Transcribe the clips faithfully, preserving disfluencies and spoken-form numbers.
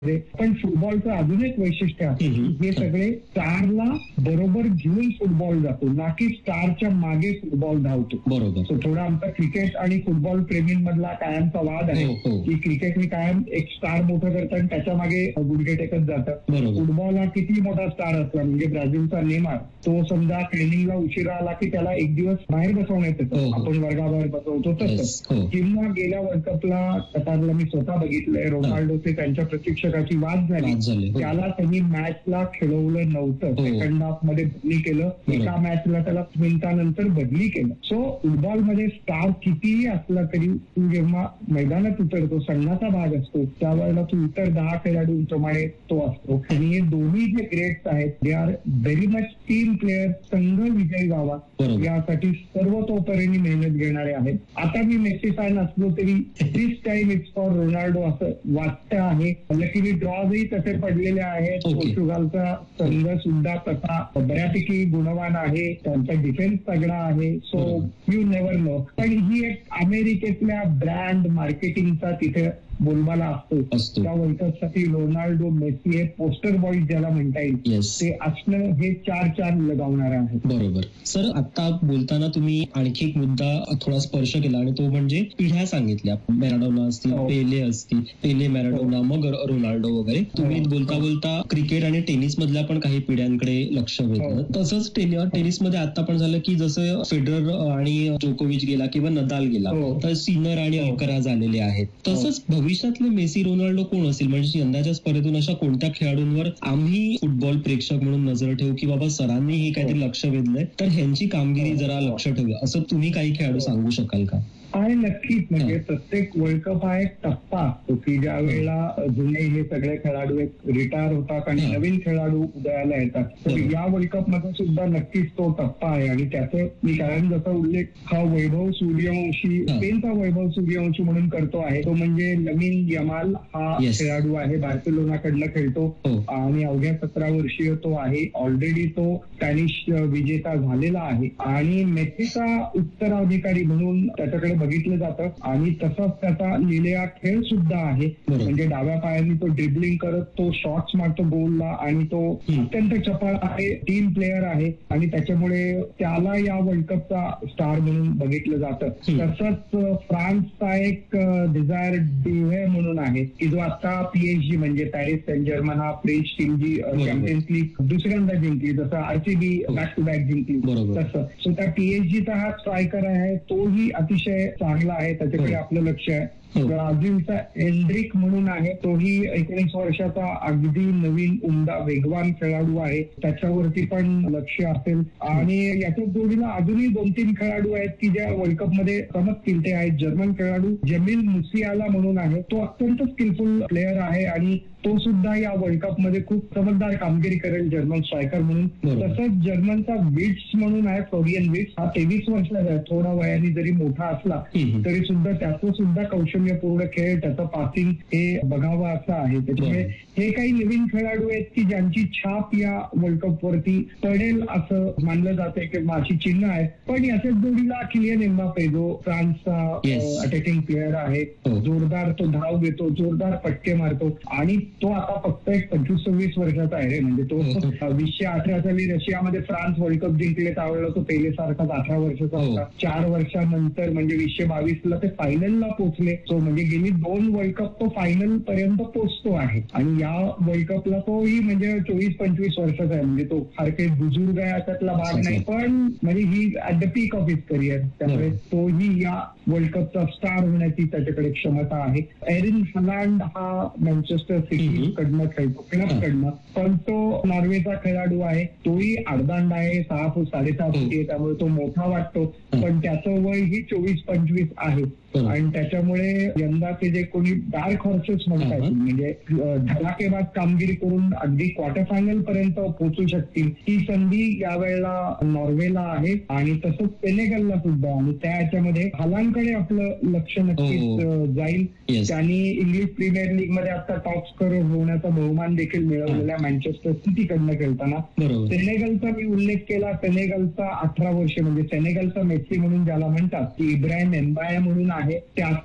पण फुटबॉलचं अजून एक वैशिष्ट्य आहे, हे सगळे स्टारला बरोबर घेऊन फुटबॉल जातो, ना की स्टारच्या मागे फुटबॉल धावतो. बरोबर. तो थोडा आमचा क्रिकेट आणि फुटबॉल प्रेमींमधला कायमचा वाद आहे की क्रिकेटने कायम एक स्टार मोठं करतं आणि त्याच्या मागे गुडघे टेकत जातं. फुटबॉल हा किती मोठा स्टार असला, म्हणजे ब्राझीलचा नेमार, तो समजा ट्रेनिंगला उशिरा आला की त्याला एक दिवस बाहेर बसवण्यात येतं, आपण वर्गाबाहेर बसवतो तसं. किंवा गेल्या वर्ल्ड कपला कतारला मी स्वतः बघितलंय, रोनाल्डोचे त्यांच्या प्रशिक्षकाची वाद झाली, त्याला त्यांनी मॅचला खेळवलं नव्हतं, सेकंड हाफ मध्ये बदली केलं, एका मॅचला त्याला मिनिटानंतर बदली केलं. सो फुटबॉलमध्ये स्टार कितीही असला तरी तू जेव्हा मैदानात उतरतो, संघाचा भाग असतो, त्यावेळेला तू इतर दहा खेळाडूंप्रमाणे तो असतो. आणि हे दोन्ही जे ग्रेट्स आहेत, they are very much team player, संघ विजयी व्हावा यासाठी सर्वतोपरीने मेहनत घेणारे आहेत. आता मी मेसी फॅन असलो तरी दिस टाइम इट्स फॉर रोनाल्डो असं वाटतं आहे. लकीली ड्रॉजही तसे पडलेले आहेत. पोर्तुगालचा संघ सुद्धा तसा बऱ्यापैकी गुणवान आहे, त्यांचा डिफेन्स तगडा आहे. So you never know. पण ही एक अमेरिकेतल्या ब्रँड मार्केटिंगचा तिथे बोलबाला असतो. त्या वर्ल्ड कप साठी रोनाल्डो, मेसी हे पोस्टर बॉईज ज्याला म्हणता येईल, ते असणं हे चार चार लगावणार आहे. बरोबर. सर, आता बोलताना तुम्ही आणखी एक मुद्दा थोडा स्पर्श केला आणि तो म्हणजे पिढ्या सांगितल्या. मॅराडोना असतील, पेले असतील, पेले मॅराडोना, मग रोनाल्डो वगैरे. तुम्ही बोलता बोलता क्रिकेट आणि टेनिस मधल्या पण काही पिढ्यांकडे लक्ष वेधलं. तसंच टेनिसमध्ये आता पण झालं की जसं फेडरर आणि जोकोविच गेला किंवा नदाल गेला, तर सिनर आणि अल्कराज झालेले आहेत. तसंच भविष्यातले मेसी, रोनाल्डो कोण असेल, म्हणजे यंदाच्या स्पर्धेतून अशा कोणत्या खेळाडूंवर आम्ही फुटबॉल प्रेक्षक म्हणून नजर ठेवू की बाबा सरांनी हे काहीतरी लक्ष वेधलंय तर ह्यांची कामगिरी जरा लक्ष ठेवूया, असं तुम्ही काही खेळाडू सांगू शकाल का? आहे नक्कीच. म्हणजे प्रत्येक वर्ल्ड कप हा एक टप्पा असतो की ज्या वेळेला जुने हे सगळे खेळाडू एक रिटायर होतात आणि नवीन खेळाडू उदयाला येतात. तर या वर्ल्ड कप मध्ये सुद्धा नक्कीच तो टप्पा आहे. आणि त्याचं मी कारण जसा उल्लेख हा वैभव सूर्यवंशी, स्पेनचा वैभव सूर्यवंशी म्हणून करतो आहे, तो म्हणजे लमीन यमाल हा खेळाडू आहे, बार्सिलोनाकडनं खेळतो आणि अवघ्या सतरा वर्षीय तो आहे. ऑलरेडी तो स्पॅनिश विजेता झालेला आहे आणि मेसीचा उत्तराधिकारी म्हणून त्याच्याकडे बघितलं जातं. आणि तसंच त्याचा लिहिलेला खेळ सुद्धा आहे, म्हणजे डाव्या पायाने तो ड्रिबलिंग करत तो शॉट्स मारतो गोलला आणि तो अत्यंत चपळ आहे, टीम प्लेअर आहे आणि त्याच्यामुळे त्याला या वर्ल्ड कपचा स्टार म्हणून बघितलं जातं. तसंच फ्रान्सचा एक डिझायर डिव्हे म्हणून आहे की जो आता पीएचजी म्हणजे पॅरिस सेंट जर्मन हा फ्रेंच टीम जी चॅम्पियन्स लीग दुसऱ्यांदा जिंकली, जसं आरसीबी बॅक टू बॅक जिंकली तसं. सो त्या पीएचजीचा हा स्ट्रायकर आहे, तोही अतिशय चांगला आहे, त्याच्याकडे आपलं लक्ष आहे. ब्राझीलचा एंड्रिक म्हणून आहे, तोही एकोणीस वर्षाचा अगदी नवीन उमदा वेगवान खेळाडू आहे, त्याच्यावरती पण लक्ष असेल. आणि याच्या जोडीला अजूनही दोन तीन खेळाडू आहेत की ज्या वर्ल्ड कप मध्ये चमकतील. ते आहेत जर्मन खेळाडू जमील मुसियाला म्हणून आहे, तो अत्यंत स्किलफुल प्लेअर आहे आणि तो सुद्धा या वर्ल्ड कप मध्ये खूप चमकदार कामगिरी करेल जर्मन स्ट्रायकर म्हणून. तसंच जर्मनचा विट्स म्हणून आहे, फ्लोरियन विट्स, हा तेवीस वर्षाचा आहे, थोडा वयाने जरी मोठा असला तरी सुद्धा त्याचं सुद्धा कौशल्यपूर्ण खेळ, त्याचं पासिंग हे बघावं असं आहे. त्याच्यामुळे हे काही नवीन खेळाडू आहेत की ज्यांची छाप या वर्ल्ड कप वरती पडेल असं मानलं जाते किंवा अशी चिन्ह आहेत. पण याच्याच जोडीला किलियन एम्बापे जो फ्रान्सचा अटॅकिंग प्लेअर आहे, जोरदार तो धाव घेतो, जोरदार पटके मारतो आणि तो आता फक्त एक पंचवीस सव्वीस वर्षाचा आहे. म्हणजे तो वीसशे अठरा साली रशियामध्ये फ्रान्स वर्ल्ड कप जिंकले त्यावेळेला तो पेले सारखाच अठरा वर्षाचा होता. चार वर्षानंतर म्हणजे वीसशे बावीस ला ते फायनलला पोहोचले. तो म्हणजे गेली दोन वर्ल्ड कप तो फायनल पर्यंत पोहोचतो आहे आणि या वर्ल्ड कपला तोही म्हणजे चोवीस पंचवीस वर्षाचा आहे. म्हणजे तो फार काही बुजुर्ग आहे अशातला भाग नाही, पण म्हणजे ही at the peak of his career, त्यामुळे तोही या वर्ल्ड कपचा स्टार होण्याची त्याच्याकडे क्षमता आहे. एरिन हलांड हा मँचेस्टर सिटी कडनं खेळतो, क्लबकडनं, पण तो नॉर्वेचा खेळाडू आहे. तोही अर्धांड आहे, सहा फूट साडेसहा फुटी आहे, त्यामुळे तो मोठा वाटतो, पण त्याचं वय ही चोवीस पंचवीस आहे. आणि त्याच्यामुळे यंदाचे जे कोणी डार्क हॉर्सेस म्हणतात म्हणजे धडाकेबाज कामगिरी करून अगदी क्वार्टर फायनल पर्यंत पोहोचू शकतील, ही संधी यावेळेला नॉर्वेला आहे आणि तसंच सेनेगलला सुद्धा. आणि त्या याच्यामध्ये हलांकडे आपलं लक्ष नक्कीच जाईल. त्यांनी इंग्लिश प्रीमियर लीग मध्ये आता टॉप स्कोरर होण्याचा बहुमान देखील मिळवलेला मँचेस्टर सिटी कडनं खेळताना. सेनेगलचा मी उल्लेख केला, सेनेगलचा अठरा वर्ष म्हणजे सेनेगलचा मेसी म्हणून ज्याला म्हणतात की इब्राहिम एम्बाया म्हणून आहे, त्याचं सुद्धा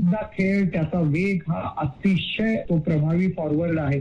सुद्धा खेळ, त्याचा वेग हा अतिशय तो प्रभावी फॉरवर्ड आहे.